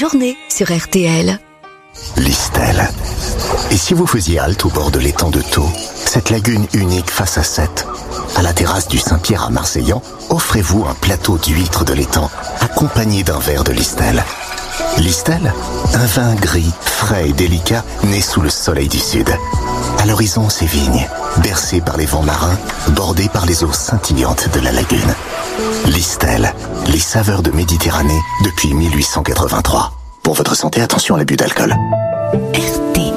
journée sur RTL. Listel. Et si vous faisiez halte au bord de l'étang de Thau, cette lagune unique face à Sète, à la terrasse du Saint-Pierre à Marseillan, offrez-vous un plateau d'huîtres de l'étang, accompagné d'un verre de Listel. Listel, un vin gris, frais et délicat, né sous le soleil du sud. À l'horizon, ces vignes, bercées par les vents marins, bordées par les eaux scintillantes de la lagune. Listel, les saveurs de Méditerranée depuis 1883. Pour votre santé, attention à l'abus d'alcool. RTL.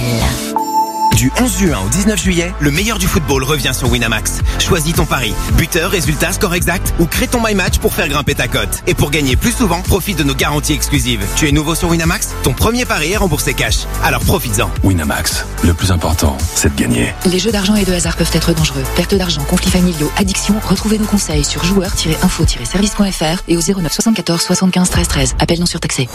Du 11 juin au 19 juillet, le meilleur du football revient sur Winamax. Choisis ton pari. Buteur, résultat, score exact ou crée ton My Match pour faire grimper ta cote. Et pour gagner plus souvent, profite de nos garanties exclusives. Tu es nouveau sur Winamax? Ton premier pari est remboursé cash. Alors profites-en. Winamax, le plus important, c'est de gagner. Les jeux d'argent et de hasard peuvent être dangereux. Perte d'argent, conflits familiaux, addiction. Retrouvez nos conseils sur joueurs-info-service.fr et au 09 74 75 13 13. Appel non surtaxé.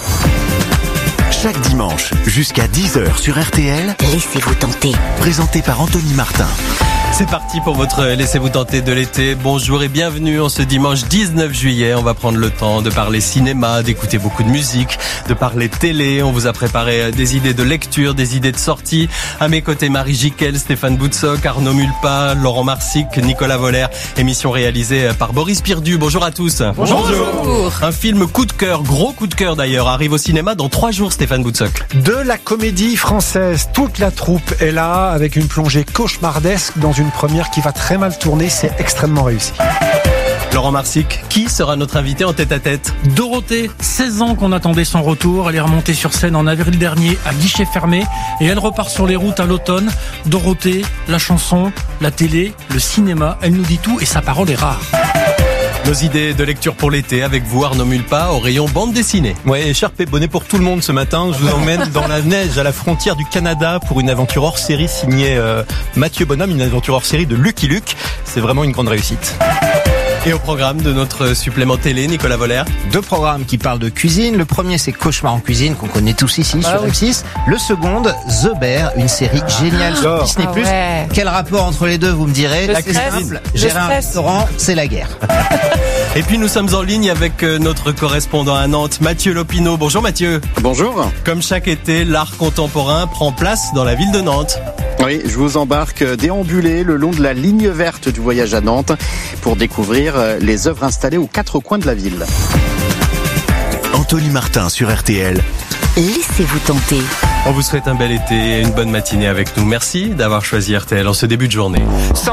Chaque dimanche, jusqu'à 10h sur RTL, Laissez-vous tenter. présenté par Anthony Martin. C'est parti pour votre Laissez-vous tenter de l'été. Bonjour et bienvenue en ce dimanche 19 juillet. On va prendre le temps de parler cinéma, d'écouter beaucoup de musique, de parler télé. On vous a préparé des idées de lecture, des idées de sortie. À mes côtés, Marie Jiquel, Stéphane Boutsock, Arnaud Mulpa, Laurent Marsic, Nicolas Voller. Émission réalisée par Boris Pirdu. Bonjour à tous. Bonjour. Un film coup de cœur, gros coup de cœur d'ailleurs, arrive au cinéma dans 3 jours, Stéphane Boutsock. De la comédie française, toute la troupe est là avec une plongée cauchemardesque dans une première qui va très mal tourner, c'est extrêmement réussi. Laurent Marsic, qui sera notre invité en tête-à-tête? Dorothée, 16 ans qu'on attendait son retour. Elle est remontée sur scène en avril dernier à guichet fermé et elle repart sur les routes à l'automne. Dorothée, la chanson, la télé, le cinéma, elle nous dit tout et sa parole est rare. Nos idées de lecture pour l'été avec vous, Arnaud Mulpa, au rayon bande dessinée. Ouais, écharpe et bonnet pour tout le monde ce matin. Je vous emmène dans la neige à la frontière du Canada pour une aventure hors série signée Mathieu Bonhomme, une aventure hors série de Lucky Luke. C'est vraiment une grande réussite. Et au programme de notre supplément télé, Nicolas Voller. 2 programmes qui parlent de cuisine. Le premier, c'est Cauchemar en cuisine, qu'on connaît tous ici sur M6. Le second, The Bear, une série géniale sur Disney+. Ouais. Quel rapport entre les deux, vous me direz? Le La stress. cuisine, gérer un restaurant, c'est la guerre. Et puis nous sommes en ligne avec notre correspondant à Nantes, Mathieu Lopineau. Bonjour Mathieu. Bonjour. Comme chaque été, l'art contemporain prend place dans la ville de Nantes. Oui, je vous embarque déambuler le long de la ligne verte du voyage à Nantes pour découvrir les œuvres installées aux 4 coins de la ville. Anthony Martin sur RTL. Laissez-vous tenter. On vous souhaite un bel été et une bonne matinée avec nous. Merci d'avoir choisi RTL en ce début de journée.